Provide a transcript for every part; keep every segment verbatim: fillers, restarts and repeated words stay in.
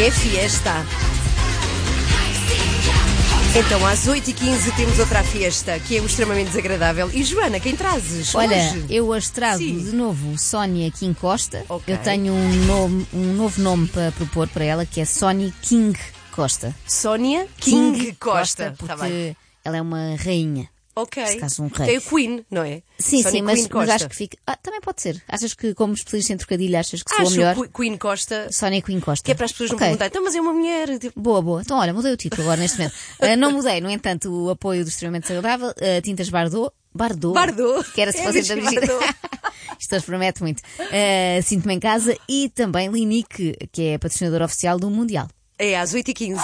É fiesta. Então, às oito e quinze temos outra fiesta, que é o extremamente desagradável. E Joana, quem trazes Olha, hoje? eu hoje trago Sim. de novo Sónia King Costa. Okay. Eu tenho um, nome, um novo nome para propor para ela, que é Sónia King Costa. Sónia King, King Costa. Costa, Tá porque bem. ela é uma rainha. Ok. Neste caso, um rei. Tem o Queen, não é? Sim, Sónia sim, mas, Queen mas Costa. acho que fica... Ah, também pode ser. Achas que, como especialista em trocadilho, achas que sou Acho melhor? que Queen Costa, Sónia Queen Costa. que é para as pessoas não okay. perguntarem, então, mas é uma mulher. Tipo... Boa, boa. Então, olha, mudei o título agora neste momento. Uh, não mudei, no entanto, o apoio do extremamente desagradável. Uh, Tintas Bardot. Bardot. Bardot. Que era se É, fosse diz da Bardot. Brigitte. Isto hoje promete muito. Uh, Sinto-me em casa e também Linique, que é a patrocinadora oficial do Mundial. É às oito e quinze.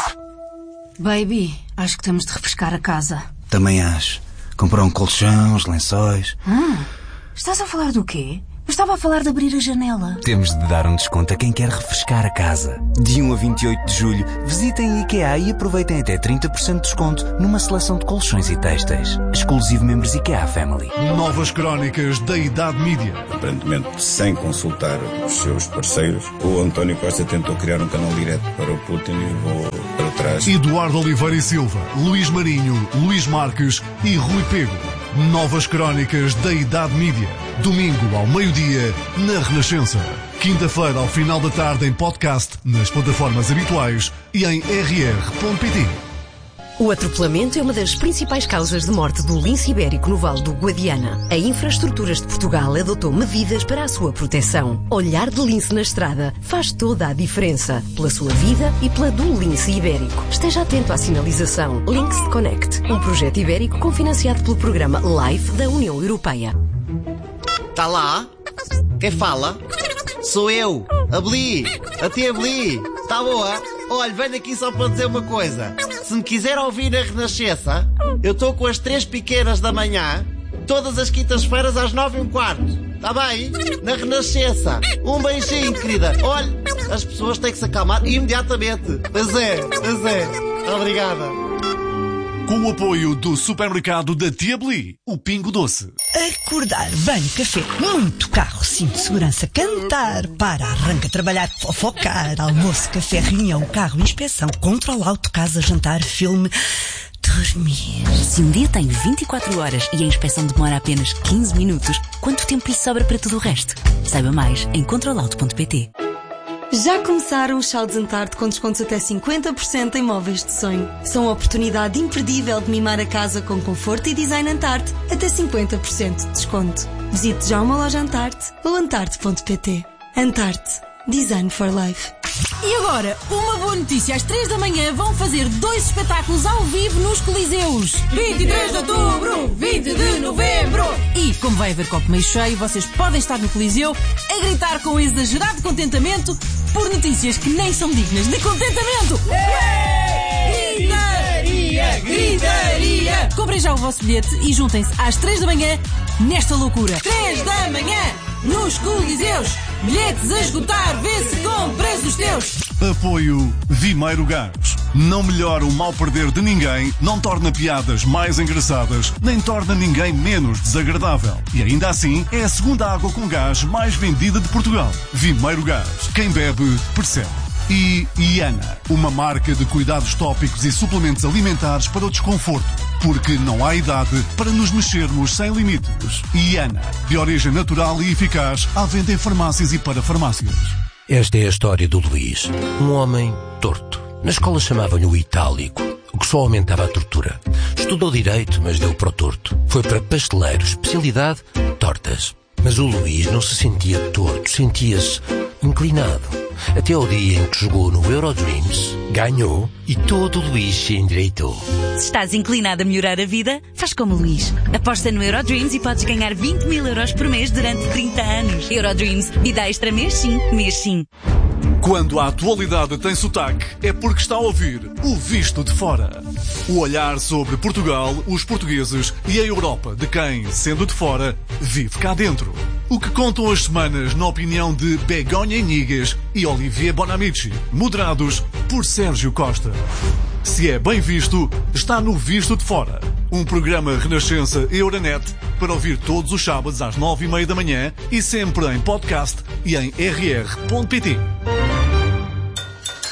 Baby, acho que temos de refrescar a casa. Também acho. Comprar um colchão, os lençóis. Hum, estás a falar do quê? Eu estava a falar de abrir a janela. Temos de dar um desconto a quem quer refrescar a casa. De um a vinte e oito de julho, visitem a IKEA e aproveitem até trinta por cento de desconto numa seleção de colchões e têxteis. Exclusivo membros IKEA Family. Novas crónicas da Idade Mídia. Aparentemente, sem consultar os seus parceiros, o António Costa tentou criar um canal direto para o Putin e levou para trás. Eduardo Oliveira e Silva, Luís Marinho, Luís Marques e Rui Pego. Novas crónicas da Idade Mídia. Domingo ao meio-dia, na Renascença. Quinta-feira ao final da tarde em podcast, nas plataformas habituais e em r r ponto p t. O atropelamento é uma das principais causas de morte do lince ibérico no Vale do Guadiana. A Infraestruturas de Portugal adotou medidas para a sua proteção. Olhar de lince na estrada faz toda a diferença, pela sua vida e pela do lince ibérico. Esteja atento à sinalização Links Connect, um projeto ibérico cofinanciado pelo programa LIFE da União Europeia. Tá lá? Quem fala? Sou eu, a Bli, a tia Bli. Tá boa? Olha, venho aqui só para dizer uma coisa. Se me quiser ouvir a Renascença, eu estou com as três pequenas da manhã, todas as quintas-feiras às nove e um quarto. Tá bem? Na Renascença. Um beijinho, querida. Olha, as pessoas têm que se acalmar imediatamente. Pois é, pois é. Obrigada. Com o apoio do supermercado da Tia Bli, o Pingo Doce. Acordar, banho, café, muito carro, cinto de segurança, cantar, para, arranca, trabalhar, fofocar, almoço, café, reunião, carro, inspeção, controle, auto, casa, jantar, filme, dormir. Se um dia tem vinte e quatro horas e a inspeção demora apenas quinze minutos, quanto tempo lhe sobra para tudo o resto? Saiba mais em controle auto ponto p t. Já começaram os saldos Antarte com descontos até cinquenta por cento em móveis de sonho. São uma oportunidade imperdível de mimar a casa com conforto e design Antarte. Até cinquenta por cento de desconto. Visite já uma loja Antarte ou antarte ponto p t. Antarte. Design for Life. E agora, uma boa notícia. Às três da manhã vão fazer dois espetáculos ao vivo nos Coliseus. vinte e três de outubro, vinte de novembro. E, como vai haver copo meio cheio, vocês podem estar no Coliseu a gritar com exagerado contentamento por notícias que nem são dignas de contentamento. Gritaria, gritaria. Comprem já o vosso bilhete e juntem-se às três da manhã nesta loucura. três da manhã, nos Coliseus. Bilhetes a esgotar, vê-se com preços teus. Apoio Vimeiro Gás. Não melhora o mal perder de ninguém, não torna piadas mais engraçadas, nem torna ninguém menos desagradável. E ainda assim, é a segunda água com gás mais vendida de Portugal. Vimeiro Gás. Quem bebe, percebe. E Iana, uma marca de cuidados tópicos e suplementos alimentares para o desconforto. Porque não há idade para nos mexermos sem limites. Iana, de origem natural e eficaz, à venda em farmácias e para farmácias. Esta é a história do Luís, um homem torto. Na escola chamavam-lhe o itálico, o que só aumentava a tortura. Estudou direito, mas deu para o torto. Foi para pasteleiro, especialidade, tortas. Mas o Luís não se sentia torto, sentia-se inclinado. Até ao dia em que jogou no Eurodreams, ganhou e todo o Luís se endireitou. Se estás inclinado a melhorar a vida, faz como o Luís. Aposta no Eurodreams e podes ganhar vinte mil euros por mês durante trinta anos. Eurodreams, vida extra mês sim, mês sim. Quando a atualidade tem sotaque, é porque está a ouvir o Visto de Fora. O olhar sobre Portugal, os portugueses e a Europa de quem, sendo de fora, vive cá dentro. O que contam as semanas na opinião de Begonha Inigas e Olivier Bonamici, moderados por Sérgio Costa. Se é bem visto, está no Visto de Fora. Um programa Renascença Euronet para ouvir todos os sábados às nove e meia da manhã e sempre em podcast e em r r ponto p t.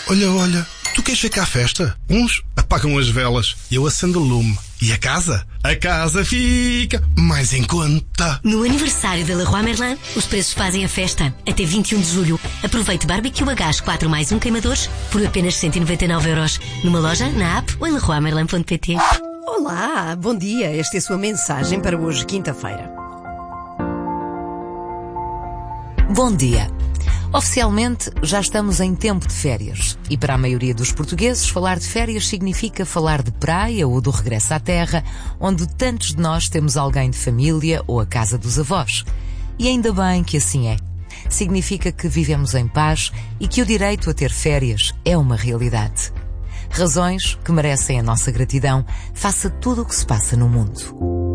Olha, olha, tu queres ver cá a festa? Uns apagam as velas, eu acendo o lume. E a casa? A casa fica mais em conta. No aniversário da Leroy Merlin, os preços fazem a festa. Até vinte e um de julho. Aproveite barbecue a gás quatro mais um queimadores por apenas cento e noventa e nove euros. Numa loja, na app ou em leroy merlin ponto pt. Olá, bom dia. Esta é a sua mensagem para hoje, quinta-feira. Bom dia. Oficialmente, já estamos em tempo de férias. E para a maioria dos portugueses, falar de férias significa falar de praia ou do regresso à terra, onde tantos de nós temos alguém de família ou a casa dos avós. E ainda bem que assim é. Significa que vivemos em paz e que o direito a ter férias é uma realidade. Razões que merecem a nossa gratidão face a tudo o que se passa no mundo.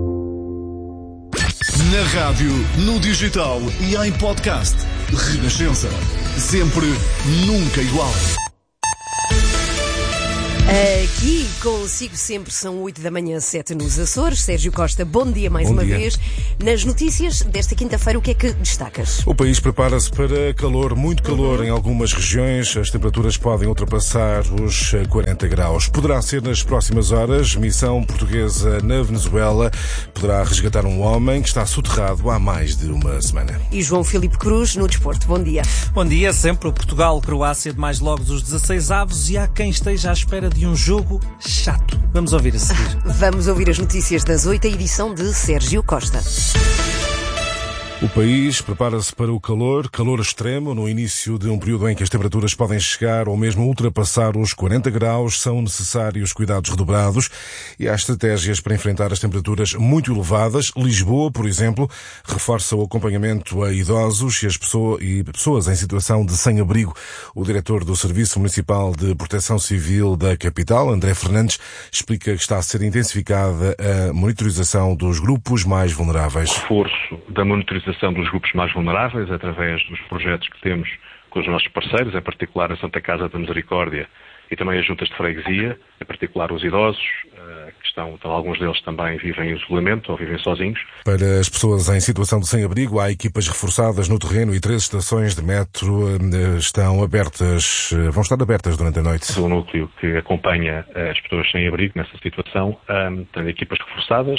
Na rádio, no digital e em podcast. Renascença. Sempre, nunca igual. Aqui consigo sempre, são oito da manhã, sete nos Açores. Sérgio Costa, bom dia mais bom uma dia. vez. Nas notícias desta quinta-feira, o que é que destacas? O país prepara-se para calor, muito calor uhum. em algumas regiões. As temperaturas podem ultrapassar os quarenta graus. Poderá ser nas próximas horas. Missão portuguesa na Venezuela poderá resgatar um homem que está soterrado há mais de uma semana. E João Filipe Cruz, no desporto. Bom dia. Bom dia, sempre o Portugal-Croácia de mais logo dos dezasseis avos e há quem esteja à espera de um jogo chato. Vamos ouvir a seguir. Vamos ouvir as notícias das oito, a edição de Sérgio Costa. O país prepara-se para o calor, calor extremo. No início de um período em que as temperaturas podem chegar ou mesmo ultrapassar os quarenta graus, são necessários cuidados redobrados e há estratégias para enfrentar as temperaturas muito elevadas. Lisboa, por exemplo, reforça o acompanhamento a idosos e, as pessoas, e pessoas em situação de sem-abrigo. O diretor do Serviço Municipal de Proteção Civil da capital, André Fernandes, explica que está a ser intensificada a monitorização dos grupos mais vulneráveis. Reforço da monitorização dos grupos mais vulneráveis através dos projetos que temos com os nossos parceiros, em particular a Santa Casa da Misericórdia e também as juntas de freguesia, em particular os idosos, que estão, então, alguns deles também vivem em isolamento ou vivem sozinhos. Para as pessoas em situação de sem-abrigo, há equipas reforçadas no terreno e três estações de metro estão abertas, vão estar abertas durante a noite. O núcleo que acompanha as pessoas sem abrigo nessa situação tem equipas reforçadas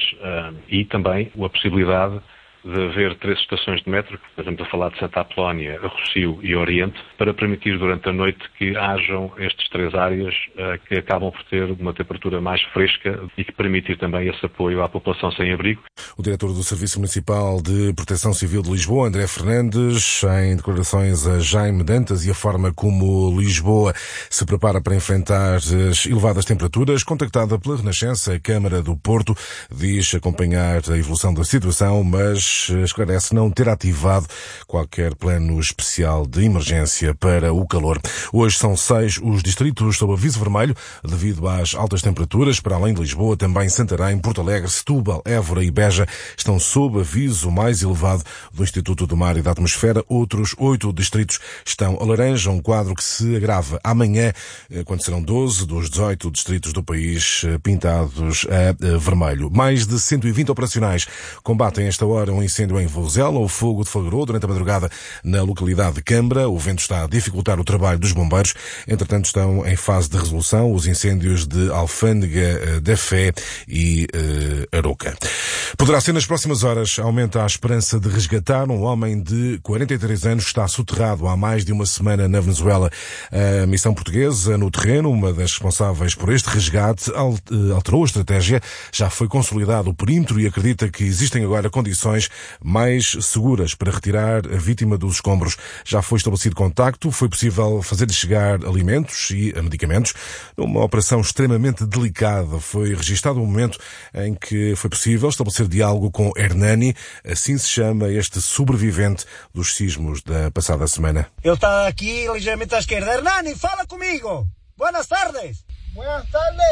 e também a possibilidade de haver três estações de metro, estamos a falar de Santa Apolónia, Rossio e Oriente, para permitir durante a noite que hajam estas três áreas uh, que acabam por ter uma temperatura mais fresca e que permitir também esse apoio à população sem abrigo. O diretor do Serviço Municipal de Proteção Civil de Lisboa, André Fernandes, em declarações a Jaime Dantas e a forma como Lisboa se prepara para enfrentar as elevadas temperaturas, contactada pela Renascença, a Câmara do Porto diz acompanhar a evolução da situação, mas esclarece não ter ativado qualquer plano especial de emergência para o calor. Hoje são seis os distritos sob aviso vermelho devido às altas temperaturas. Para além de Lisboa, também Santarém, Porto Alegre, Setúbal, Évora e Beja estão sob aviso mais elevado do Instituto do Mar e da Atmosfera. Outros oito distritos estão a laranja, um quadro que se agrava amanhã, quando serão doze dos dezoito distritos do país pintados a vermelho. Mais de cento e vinte operacionais combatem esta hora um incêndio em Vozela. O fogo deflagrou durante a madrugada na localidade de Cambra. O vento está a dificultar o trabalho dos bombeiros. Entretanto, estão em fase de resolução os incêndios de Alfândega da Fé e uh, Aroca. Poderá ser nas próximas horas. Aumenta a esperança de resgatar um homem de quarenta e três anos que está soterrado há mais de uma semana na Venezuela. A missão portuguesa no terreno, uma das responsáveis por este resgate, alterou a estratégia. Já foi consolidado o perímetro e acredita que existem agora condições mais seguras para retirar a vítima dos escombros. Já foi estabelecido contacto, foi possível fazer-lhe chegar alimentos e medicamentos. Numa operação extremamente delicada, foi registado o momento em que foi possível estabelecer diálogo com Hernani, assim se chama este sobrevivente dos sismos da passada semana. Eu estou aqui ligeiramente à esquerda. Hernani, fala comigo! Buenas tardes! Buenas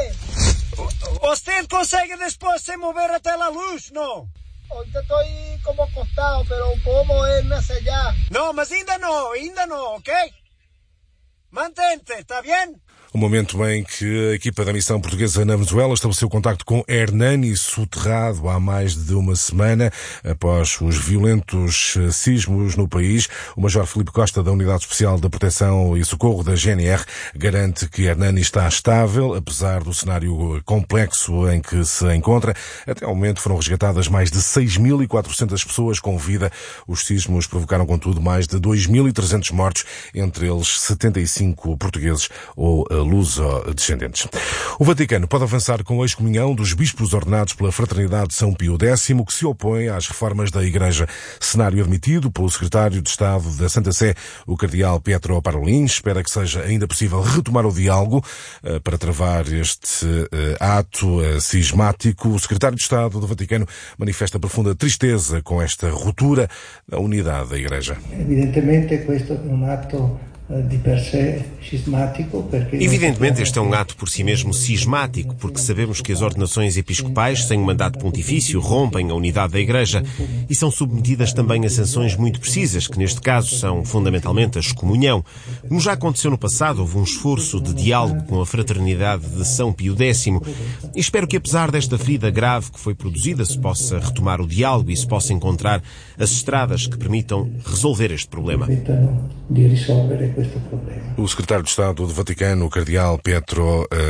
tardes! Você consegue después se mover até a luz, não? Ahorita estoy como acostado, pero puedo moverme hacia allá. No, mas ainda no, ainda no, ¿ok? Mantente, ¿está bien? O momento em que a equipa da missão portuguesa na Venezuela estabeleceu contacto com Hernani, soterrado há mais de uma semana após os violentos sismos no país. O Major Filipe Costa, da Unidade Especial de Proteção e Socorro da G N R, garante que Hernani está estável, apesar do cenário complexo em que se encontra. Até ao momento foram resgatadas mais de seis mil e quatrocentas pessoas com vida. Os sismos provocaram, contudo, mais de dois mil e trezentos mortos, entre eles setenta e cinco portugueses ou luso-descendentes. O Vaticano pode avançar com a excomunhão dos bispos ordenados pela Fraternidade de São Pio X, que se opõe às reformas da Igreja. Cenário admitido pelo secretário de Estado da Santa Sé, o cardeal Pietro Parolin. Espera que seja ainda possível retomar o diálogo uh, para travar este uh, ato uh, cismático. O secretário de Estado do Vaticano manifesta profunda tristeza com esta ruptura da unidade da Igreja. Evidentemente, questo è un atto de per sé cismático, porque... Evidentemente, este é um ato por si mesmo cismático, porque sabemos que as ordenações episcopais, sem um mandato pontifício, rompem a unidade da Igreja e são submetidas também a sanções muito precisas, que neste caso são fundamentalmente a excomunhão. Como já aconteceu no passado, houve um esforço de diálogo com a Fraternidade de São Pio X e espero que, apesar desta ferida grave que foi produzida, se possa retomar o diálogo e se possa encontrar as estradas que permitam resolver este problema. O secretário de Estado do Vaticano, o cardeal Pietro